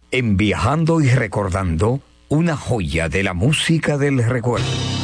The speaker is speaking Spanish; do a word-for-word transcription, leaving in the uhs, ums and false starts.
en Viajando y Recordando, una joya de la música del recuerdo.